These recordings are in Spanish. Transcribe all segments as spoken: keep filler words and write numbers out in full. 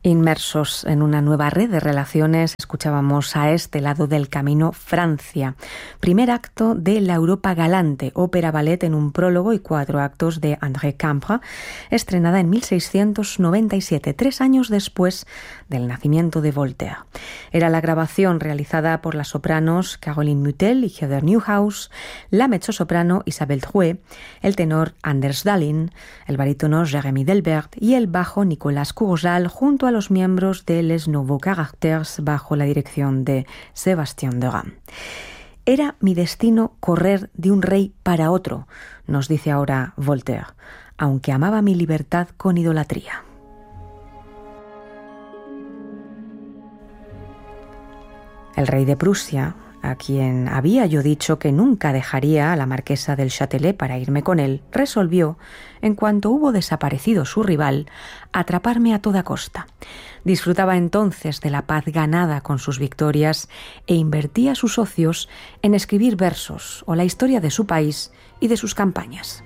Inmersos en una nueva red de relaciones, escuchábamos A este lado del camino Francia, primer acto de La Europa Galante, ópera ballet en un prólogo y cuatro actos de André Campra, estrenada en mil seiscientos noventa y siete, tres años después del nacimiento de Voltaire. Era la grabación realizada por las sopranos Caroline Mutel y Heather Newhouse, la mezzosoprano Isabelle Drouet, el tenor Anders Dahlin, el barítono Jérémy Delbert y el bajo Nicolas Courjal, junto a los miembros de Les Nouveaux Caractères bajo la dirección de Sébastien Durand. Era mi destino correr de un rey para otro, nos dice ahora Voltaire, aunque amaba mi libertad con idolatría. El rey de Prusia, a quien había yo dicho que nunca dejaría a la marquesa del Châtelet para irme con él, resolvió, en cuanto hubo desaparecido su rival, atraparme a toda costa. Disfrutaba entonces de la paz ganada con sus victorias e invertía sus ocios en escribir versos o la historia de su país y de sus campañas.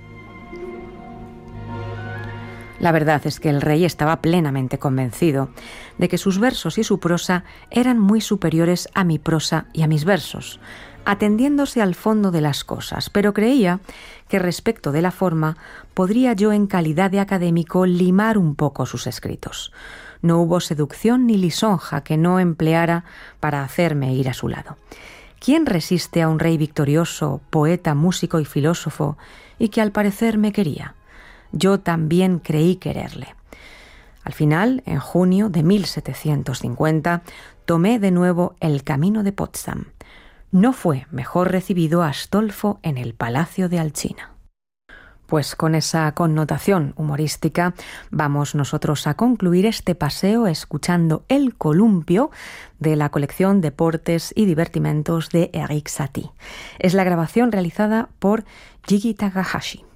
La verdad es que el rey estaba plenamente convencido de que sus versos y su prosa eran muy superiores a mi prosa y a mis versos, atendiéndose al fondo de las cosas, pero creía que respecto de la forma podría yo en calidad de académico limar un poco sus escritos. No hubo seducción ni lisonja que no empleara para hacerme ir a su lado. ¿Quién resiste a un rey victorioso, poeta, músico y filósofo, y que al parecer me quería? Yo también creí quererle. Al final, en junio de mil setecientos cincuenta, tomé de nuevo el camino de Potsdam. No fue mejor recibido Astolfo en el Palacio de Alcina. Pues con esa connotación humorística vamos nosotros a concluir este paseo escuchando El Columpio de la colección Deportes y Divertimentos de Erik Satie. Es la grabación realizada por Jigi Takahashi.